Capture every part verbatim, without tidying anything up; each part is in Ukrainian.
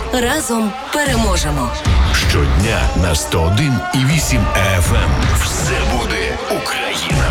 Разом переможемо. Щодня на сто один і вісім еф ем. Все буде Україна.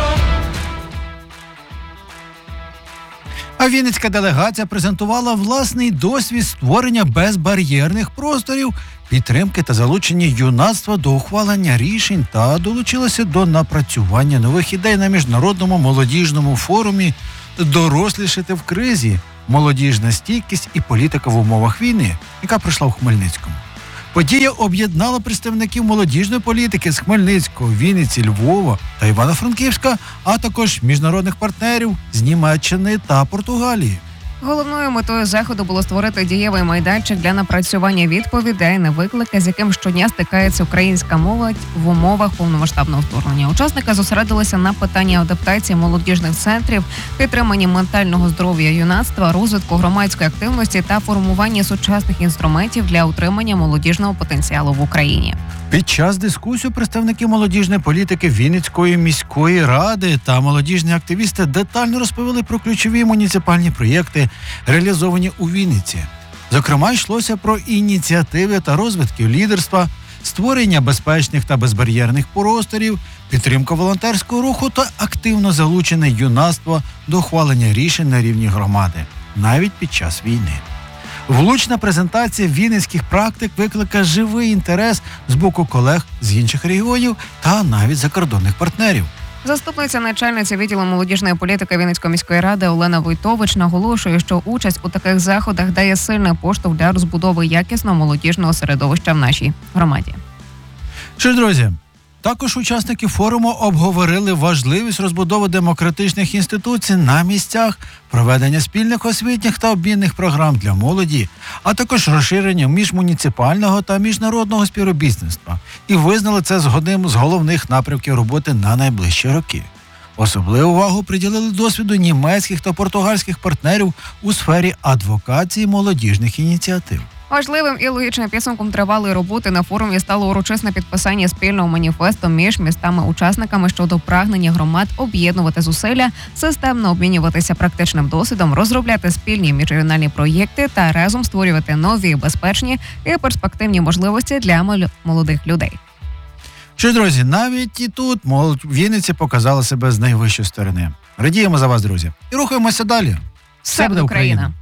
А вінницька делегація презентувала власний досвід створення безбар'єрних просторів, підтримки та залучення юнацтва до ухвалення рішень та долучилася до напрацювання нових ідей на міжнародному молодіжному форумі «Дорослішати в кризі. Молодіжна стійкість і політика в умовах війни», яка пройшла в Хмельницькому. Подія об'єднала представників молодіжної політики з Хмельницького, Вінниці, Львова та Івано-Франківська, а також міжнародних партнерів з Німеччини та Португалії. Головною метою заходу було створити дієвий майданчик для напрацювання відповідей на виклики, з яким щодня стикається українська молодь в умовах повномасштабного вторгнення. Учасники зосередилися на питанні адаптації молодіжних центрів, підтриманні ментального здоров'я юнацтва, розвитку громадської активності та формуванні сучасних інструментів для утримання молодіжного потенціалу в Україні. Під час дискусії представники молодіжної політики Вінницької міської ради та молодіжні активісти детально розповіли про ключові муніципальні проєкти, реалізовані у Вінниці. Зокрема, йшлося про ініціативи та розвитки лідерства, створення безпечних та безбар'єрних просторів, підтримка волонтерського руху та активно залучене юнацтво до ухвалення рішень на рівні громади, навіть під час війни. Влучна презентація вінницьких практик викликає живий інтерес з боку колег з інших регіонів та навіть закордонних партнерів. Заступниця начальниці відділу молодіжної політики Вінницької міської ради Олена Войтович наголошує, що участь у таких заходах дає сильний поштовх для розбудови якісного молодіжного середовища в нашій громаді. Що ж, друзі, також учасники форуму обговорили важливість розбудови демократичних інституцій на місцях, проведення спільних освітніх та обмінних програм для молоді, а також розширення міжмуніципального та міжнародного співробітництва і визнали це з одним з головних напрямків роботи на найближчі роки. Особливу увагу приділили досвіду німецьких та португальських партнерів у сфері адвокації молодіжних ініціатив. Важливим і логічним підсумком тривалої роботи на форумі стало урочисне підписання спільного маніфесту між містами-учасниками щодо прагнення громад об'єднувати зусилля, системно обмінюватися практичним досвідом, розробляти спільні міжрегіональні проєкти та разом створювати нові, безпечні і перспективні можливості для молодих людей. Що ж, друзі, навіть і тут молодь Вінниці показала себе з найвищої сторони. Радіємо за вас, друзі. І рухаємося далі. Все буде Україна.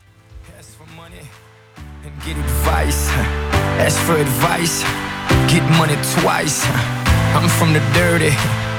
Get advice, ask for advice, get money twice. I'm from the dirty.